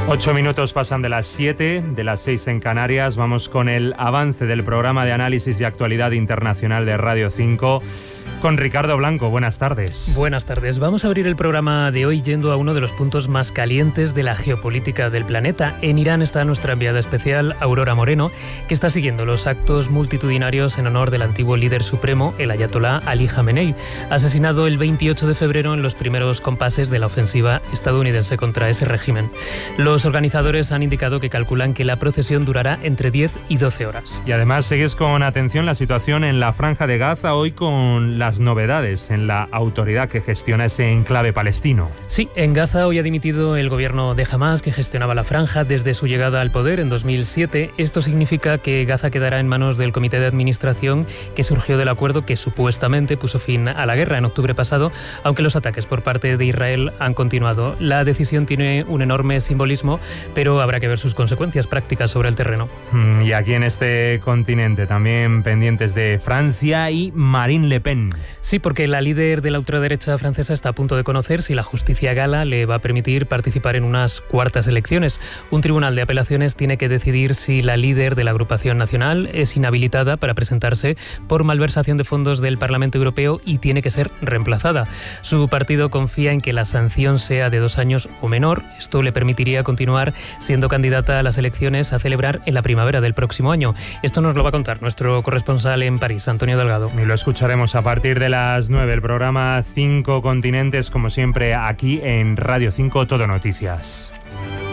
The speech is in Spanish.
8 minutos pasan de las 7, de las 6 en Canarias. Vamos con el avance del programa de análisis y actualidad internacional de Radio 5 con Ricardo Blanco. Buenas tardes. Buenas tardes. Vamos a abrir el programa de hoy yendo a uno de los puntos más calientes de la geopolítica del planeta. En Irán está nuestra enviada especial, Aurora Moreno, que está siguiendo los actos multitudinarios en honor del antiguo líder supremo, el ayatolá Ali Jamenei, asesinado el 28 de febrero en los primeros compases de la ofensiva estadounidense contra ese régimen. Los organizadores han indicado que calculan que la procesión durará entre 10 y 12 horas. Y además sigues con atención la situación en la Franja de Gaza, hoy con las novedades en la autoridad que gestiona ese enclave palestino. Sí, en Gaza hoy ha dimitido el gobierno de Hamás, que gestionaba la franja desde su llegada al poder en 2007. Esto significa que Gaza quedará en manos del comité de administración que surgió del acuerdo que supuestamente puso fin a la guerra en octubre pasado, aunque los ataques por parte de Israel han continuado. La decisión tiene un enorme simbolismo, pero habrá que ver sus consecuencias prácticas sobre el terreno. Y aquí en este continente también pendientes de Francia y Marine Le Pen. Sí, porque la líder de la ultraderecha francesa está a punto de conocer si la justicia gala le va a permitir participar en unas cuartas elecciones. Un tribunal de apelaciones tiene que decidir si la líder de la agrupación nacional es inhabilitada para presentarse por malversación de fondos del Parlamento Europeo y tiene que ser reemplazada. Su partido confía en que la sanción sea de 2 años o menor. Esto le permitiría continuar siendo candidata a las elecciones a celebrar en la primavera del próximo año. Esto nos lo va a contar nuestro corresponsal en París, Antonio Delgado. Y lo escucharemos a partir de las 9, el programa 5 Continentes, como siempre, aquí en Radio 5 Todo Noticias.